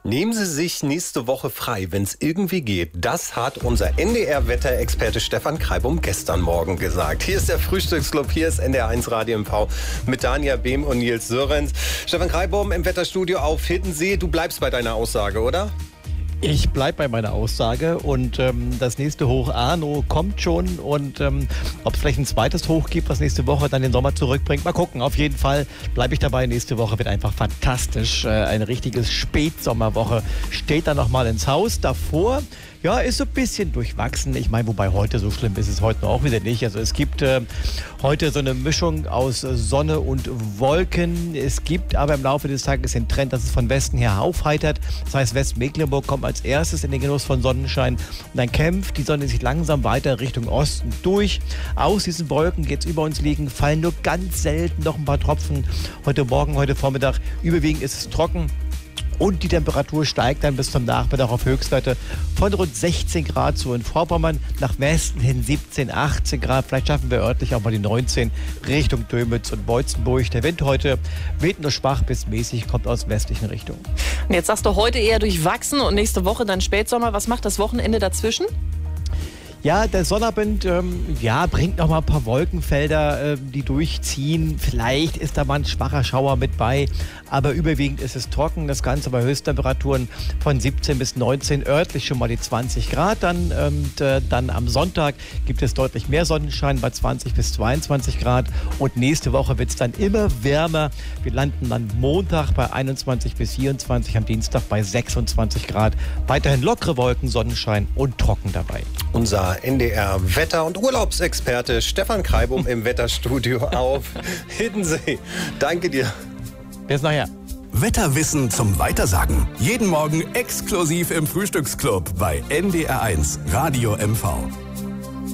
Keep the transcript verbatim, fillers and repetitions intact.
Nehmen Sie sich nächste Woche frei, wenn es irgendwie geht. Das hat unser N D R-Wetterexperte Stefan Kreibum gestern Morgen gesagt. Hier ist der Frühstücksclub, hier ist N D R eins Radio M V mit Dania Behm und Nils Sörenz. Stefan Kreibum im Wetterstudio auf Hiddensee. Du bleibst bei deiner Aussage, oder? Ich bleibe bei meiner Aussage und ähm, das nächste Hoch Arno kommt schon und ähm, ob es vielleicht ein zweites Hoch gibt, was nächste Woche dann den Sommer zurückbringt, mal gucken. Auf jeden Fall bleibe ich dabei, nächste Woche wird einfach fantastisch. Äh, eine richtiges Spätsommerwoche steht dann nochmal ins Haus. Davor, ja, ist so ein bisschen durchwachsen. Ich meine, wobei heute so schlimm ist es heute auch wieder nicht. Also es gibt äh, heute so eine Mischung aus Sonne und Wolken. Es gibt aber im Laufe des Tages den Trend, dass es von Westen her aufheitert. Das heißt, Westmecklenburg kommt als erstes in den Genuss von Sonnenschein. Und dann kämpft die Sonne sich langsam weiter Richtung Osten durch. Aus diesen Wolken geht es über uns liegen, fallen nur ganz selten noch ein paar Tropfen. Heute Morgen, heute Vormittag, überwiegend ist es trocken. Und die Temperatur steigt dann bis zum Nachmittag auf Höchstwerte von rund sechzehn Grad so in Vorpommern, nach Westen hin siebzehn, achtzehn Grad. Vielleicht schaffen wir örtlich auch mal die neunzehn Richtung Dömitz und Beutzenburg. Der Wind heute weht nur schwach bis mäßig, kommt aus westlichen Richtungen. Und jetzt sagst du heute eher durchwachsen und nächste Woche dann Spätsommer. Was macht das Wochenende dazwischen? Ja, der Sonnabend ähm, ja, bringt noch mal ein paar Wolkenfelder, äh, die durchziehen. Vielleicht ist da mal ein schwacher Schauer mit bei, aber überwiegend ist es trocken. Das Ganze bei Höchsttemperaturen von siebzehn bis neunzehn, örtlich schon mal die zwanzig Grad. Dann, ähm, äh, dann am Sonntag gibt es deutlich mehr Sonnenschein bei zwanzig bis zweiundzwanzig Grad. Und nächste Woche wird es dann immer wärmer. Wir landen dann Montag bei einundzwanzig bis vierundzwanzig, am Dienstag bei sechsundzwanzig Grad. Weiterhin lockere Wolken, Sonnenschein und trocken dabei. Unser N D R-Wetter- und Urlaubsexperte Stefan Kreibum im Wetterstudio auf Hiddensee. Danke dir. Bis nachher. Wetterwissen zum Weitersagen. Jeden Morgen exklusiv im Frühstücksclub bei N D R eins Radio M V.